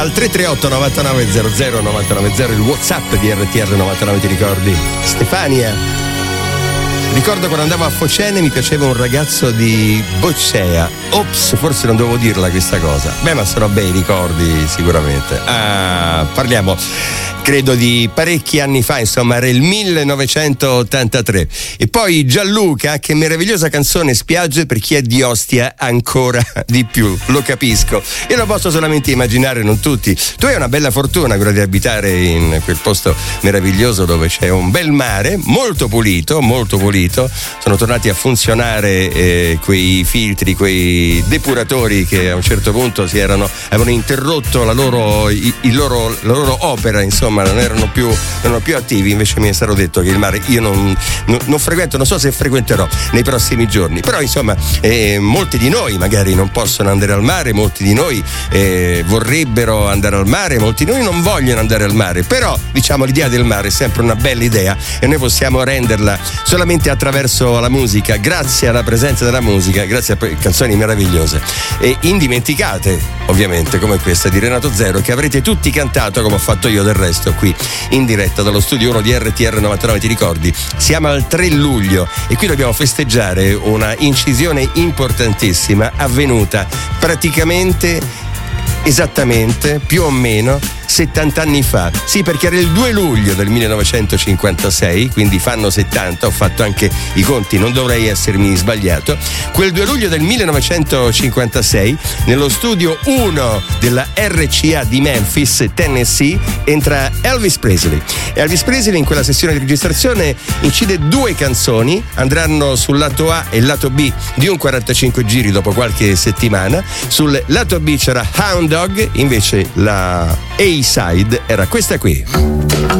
Al 338 9900 990 il WhatsApp di RTR 99, ti ricordi? Stefania. Ricordo quando andavo a Focene mi piaceva un ragazzo di Boccea. Ops, forse non dovevo dirla questa cosa. Beh, ma sono bei ricordi sicuramente. Parliamo credo di parecchi anni fa, insomma era il 1983. E poi Gianluca, che meravigliosa canzone, Spiagge per chi è di Ostia ancora di più, lo capisco. Io lo posso solamente immaginare, non tutti. Tu hai una bella fortuna, quella di abitare in quel posto meraviglioso dove c'è un bel mare, molto pulito. Sono tornati a funzionare quei filtri, quei depuratori che a un certo punto avevano interrotto la loro opera, insomma, non erano più attivi. Invece mi è stato detto che il mare io non frequento, non so se frequenterò nei prossimi giorni, però insomma molti di noi magari non possono andare al mare, molti di noi vorrebbero andare al mare, molti di noi non vogliono andare al mare, però diciamo l'idea del mare è sempre una bella idea e noi possiamo renderla solamente attraverso la musica, grazie alla presenza della musica, grazie a canzoni meravigliose e indimenticate ovviamente come questa di Renato Zero, che avrete tutti cantato come ho fatto io del resto qui in diretta dallo studio 1 di RTR 99, ti ricordi? Siamo al 3 luglio e qui dobbiamo festeggiare una incisione importantissima avvenuta praticamente esattamente più o meno 70 anni fa. Sì, perché era il 2 luglio del 1956, quindi fanno 70, ho fatto anche i conti, non dovrei essermi sbagliato. Quel 2 luglio del 1956, nello studio 1 della RCA di Memphis, Tennessee, entra Elvis Presley. Elvis Presley in quella sessione di registrazione incide 2 canzoni, andranno sul lato A e il lato B di un 45 giri dopo qualche settimana. Sul lato B c'era Hound Dog, invece la A-side era questa qui.